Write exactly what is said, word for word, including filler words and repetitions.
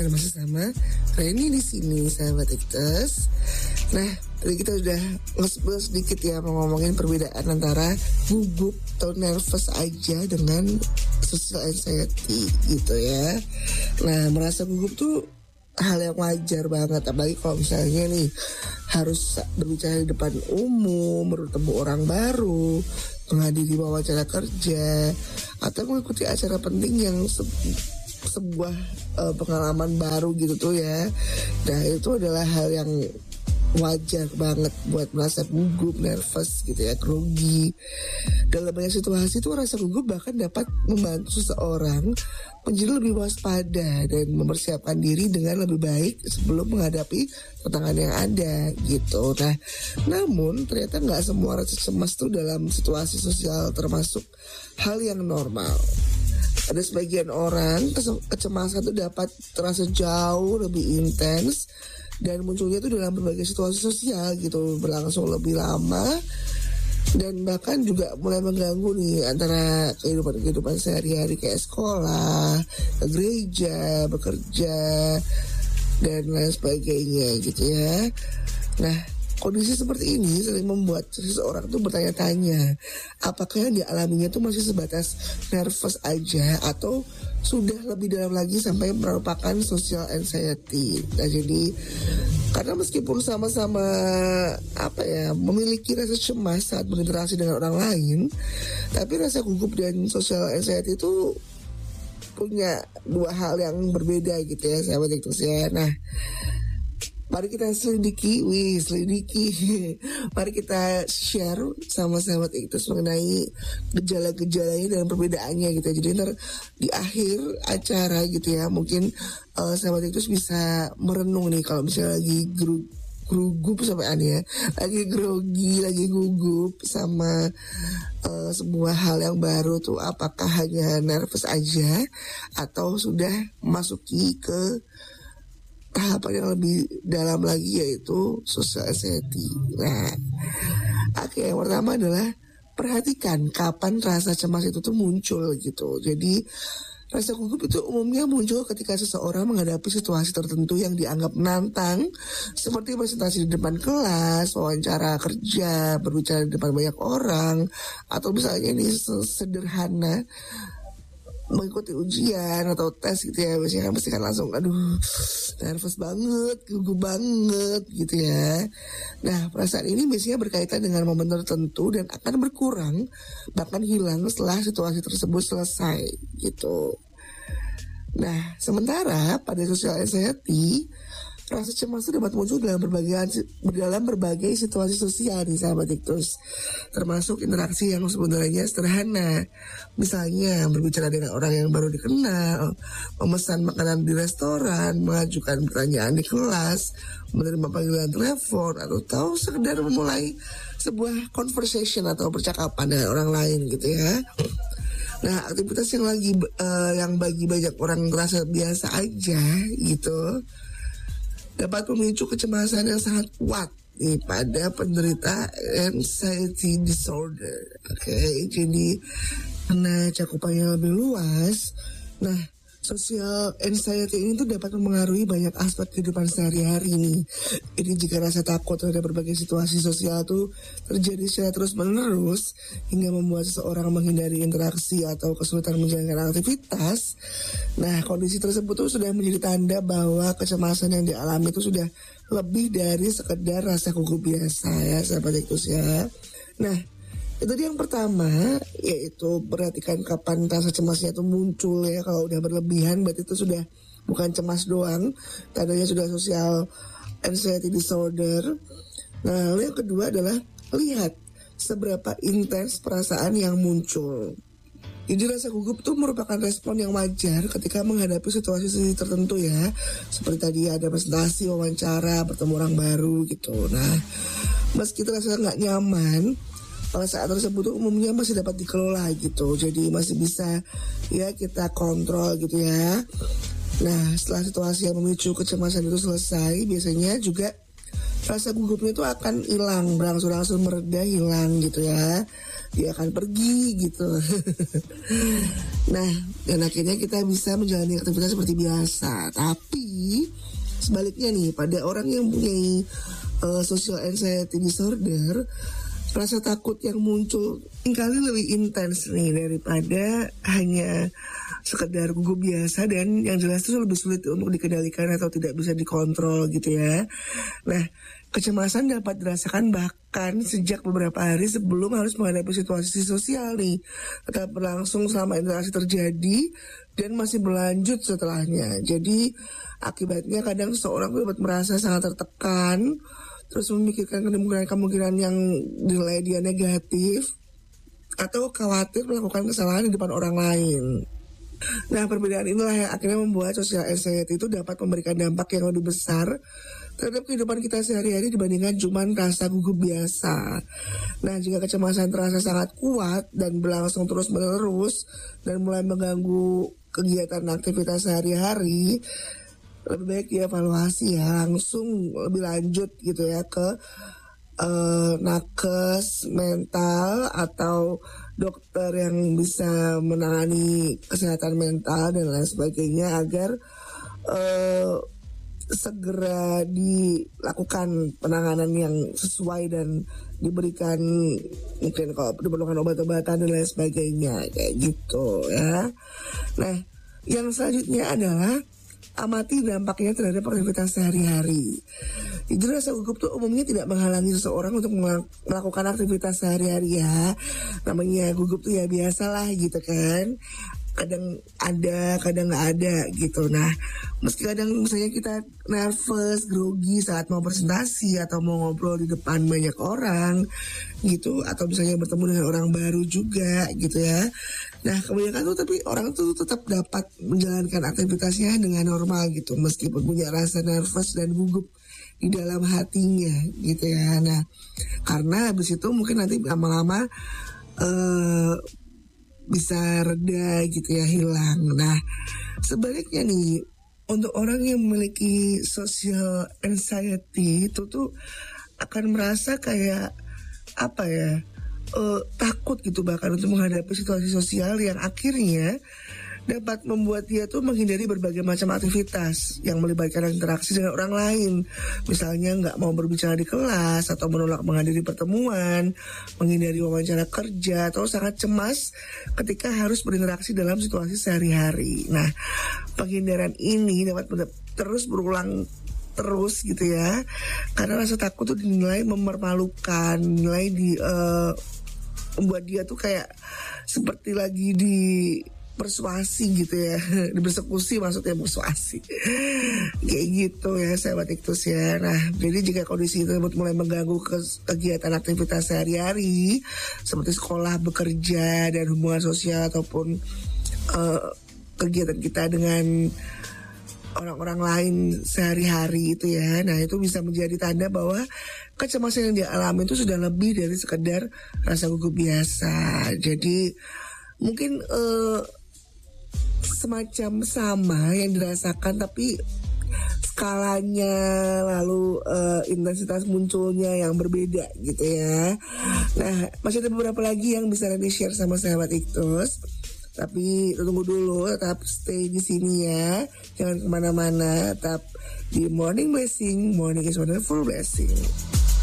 dan masih sama Reni di sini, sahabat Iktus. Nah, tadi kita udah nge-spill sedikit ya ngomongin perbedaan antara gugup atau nervous aja dengan social anxiety gitu ya. Nah, merasa gugup tuh hal yang wajar banget, apalagi kalau misalnya nih harus berbicara di depan umum, bertemu orang baru, menghadiri wawancara kerja, atau mengikuti acara penting yang se- sebuah uh, pengalaman baru gitu tuh ya. Nah, itu adalah hal yang wajar banget buat merasa gugup, nervous gitu ya, grogi. Dalam banyak situasi itu rasa gugup bahkan dapat membantu seseorang menjadi lebih waspada dan mempersiapkan diri dengan lebih baik sebelum menghadapi tantangan yang ada gitu. Nah, namun ternyata nggak semua rasa cemas tuh dalam situasi sosial termasuk hal yang normal. Ada sebagian orang kecemasan itu dapat terasa jauh lebih intens dan munculnya itu dalam berbagai situasi sosial gitu, berlangsung lebih lama dan bahkan juga mulai mengganggu nih antara kehidupan-kehidupan sehari-hari kayak sekolah, ke gereja, bekerja dan lain sebagainya gitu ya. Nah, kondisi seperti ini sering membuat seseorang tuh bertanya-tanya apakah yang dialaminya tuh masih sebatas nervous aja atau sudah lebih dalam lagi sampai merupakan social anxiety. Nah, jadi karena meskipun sama-sama apa ya memiliki rasa cemas saat berinteraksi dengan orang lain, tapi rasa gugup dan social anxiety itu punya dua hal yang berbeda gitu ya, sahabat Iktus ya. Nah, mari kita selidiki, wih selidiki. Mari kita share sama sahabat Iktus mengenai gejala-gejalanya dan perbedaannya gitu. Jadi ntar di akhir acara gitu ya, mungkin uh, sahabat Iktus bisa merenung nih kalau misalnya lagi gru- gugup sampai aneh ya, lagi grogi, lagi gugup sama uh, sebuah hal yang baru tuh, apakah hanya nervous aja atau sudah masuki ke tahapan yang lebih dalam lagi yaitu social anxiety. Nah, oke, yang pertama adalah perhatikan kapan rasa cemas itu tuh muncul gitu. Jadi rasa gugup itu umumnya muncul ketika seseorang menghadapi situasi tertentu yang dianggap menantang, seperti presentasi di depan kelas, wawancara kerja, berbicara di depan banyak orang, atau misalnya ini sederhana mengikuti ujian atau tes gitu ya. Biasanya kan pasti kan langsung aduh nervous banget, gugup banget gitu ya. Nah, perasaan ini biasanya berkaitan dengan momen tertentu dan akan berkurang bahkan hilang setelah situasi tersebut selesai gitu. Nah, sementara pada social anxiety, rasa cemas itu dapat muncul dalam berbagai dalam berbagai situasi sosial nih sahabat Iktus, termasuk interaksi yang sebenarnya sederhana, misalnya berbicara dengan orang yang baru dikenal, memesan makanan di restoran, mengajukan pertanyaan di kelas, menerima panggilan telepon, atau tahu sekedar memulai sebuah conversation atau percakapan dengan orang lain gitu ya. Nah, aktivitas yang lagi uh, yang bagi banyak orang merasa biasa aja gitu dapat memicu kecemasan yang sangat kuat nih pada penderita anxiety disorder. Oke, okay, jadi karena cakupannya lebih luas, nah social anxiety ini tuh dapat mempengaruhi banyak aspek kehidupan sehari-hari nih. Ini jika rasa takut terhadap berbagai situasi sosial tuh terjadi secara terus-menerus hingga membuat seseorang menghindari interaksi atau kesulitan menjalankan aktivitas. Nah, kondisi tersebut tuh sudah menjadi tanda bahwa kecemasan yang dialami itu sudah lebih dari sekedar rasa gugup biasa ya, sahabat Iktus ya. Nah, itu dia yang pertama, yaitu perhatikan kapan rasa cemasnya itu muncul ya. Kalau udah berlebihan berarti itu sudah bukan cemas doang, tandanya sudah social anxiety disorder. Nah, lalu yang kedua adalah lihat seberapa intens perasaan yang muncul. Jadi rasa gugup itu merupakan respon yang wajar ketika menghadapi situasi tertentu ya, seperti tadi ada presentasi, wawancara, bertemu orang baru gitu. Nah, meski terasa nggak nyaman, pada saat tersebut umumnya masih dapat dikelola gitu. Jadi masih bisa ya kita kontrol gitu ya. Nah, setelah situasi yang memicu kecemasan itu selesai, biasanya juga rasa gugupnya itu akan hilang, berangsur-angsur mereda, hilang gitu ya. Dia akan pergi gitu. Nah, dan akhirnya kita bisa menjalani aktivitas seperti biasa. Tapi sebaliknya nih, pada orang yang punya uh, social anxiety disorder, rasa takut yang muncul kali lebih intens nih daripada hanya sekedar gugup biasa, dan yang jelas itu lebih sulit untuk dikendalikan atau tidak bisa dikontrol gitu ya. Nah, kecemasan dapat dirasakan bahkan sejak beberapa hari sebelum harus menghadapi situasi sosial nih, tetap berlangsung selama interaksi terjadi dan masih berlanjut setelahnya. Jadi akibatnya kadang seseorang dapat merasa sangat tertekan, terus memikirkan kemungkinan-kemungkinan yang dinilai dia negatif, atau khawatir melakukan kesalahan di depan orang lain. Nah, perbedaan inilah yang akhirnya membuat social anxiety itu dapat memberikan dampak yang lebih besar terhadap kehidupan kita sehari-hari dibandingkan cuma rasa gugup biasa. Nah, jika kecemasan terasa sangat kuat dan berlangsung terus-menerus dan mulai mengganggu kegiatan aktivitas sehari-hari, lebih baik dievaluasi ya, langsung lebih lanjut gitu ya ke Uh, nakes mental atau dokter yang bisa menangani kesehatan mental dan lain sebagainya agar uh, segera dilakukan penanganan yang sesuai dan diberikan, mungkin kalau diperlukan obat-obatan dan lain sebagainya kayak gitu ya. Nah, yang selanjutnya adalah amati dampaknya terhadap aktivitas sehari-hari. Jadi rasa gugup itu umumnya tidak menghalangi seseorang untuk melakukan aktivitas sehari-hari ya. Namanya gugup tuh ya biasalah gitu kan. Kadang ada, kadang nggak ada gitu. Nah, meski kadang misalnya kita nervous, grogi saat mau presentasi atau mau ngobrol di depan banyak orang gitu, atau misalnya bertemu dengan orang baru juga gitu ya. Nah, kebanyakan tuh tapi orang tuh tetap dapat menjalankan aktivitasnya dengan normal gitu, meskipun punya rasa nervous dan gugup di dalam hatinya gitu ya. Nah, karena habis itu mungkin nanti lama-lama uh, bisa reda gitu ya, hilang. Nah, sebaliknya nih, untuk orang yang memiliki social anxiety itu tuh akan merasa kayak apa ya, uh, takut gitu bahkan untuk menghadapi situasi sosial yang akhirnya dapat membuat dia tuh menghindari berbagai macam aktivitas yang melibatkan interaksi dengan orang lain. Misalnya nggak mau berbicara di kelas, atau menolak menghadiri pertemuan, menghindari wawancara kerja, atau sangat cemas ketika harus berinteraksi dalam situasi sehari-hari. Nah, penghindaran ini dapat terus berulang terus gitu ya, karena rasa takut tuh dinilai mempermalukan, dinilai di uh, membuat dia tuh kayak seperti lagi di persuasi gitu ya, dipersekusi maksudnya persuasi kayak gitu ya sahabat Iktus ya. Nah, jadi jika kondisi tersebut mulai mengganggu kegiatan aktivitas sehari-hari seperti sekolah, bekerja, dan hubungan sosial ataupun uh, kegiatan kita dengan orang-orang lain sehari-hari itu ya, nah itu bisa menjadi tanda bahwa kecemasan yang dia alami itu sudah lebih dari sekedar rasa gugup biasa. Jadi mungkin uh, semacam sama yang dirasakan, tapi skalanya lalu uh, intensitas munculnya yang berbeda gitu ya. Nah, masih ada beberapa lagi yang bisa nanti share sama sahabat Iktus, tapi tunggu dulu, tetap stay di sini ya, jangan kemana-mana, tetap di Morning Blessing. Morning is wonderful blessing.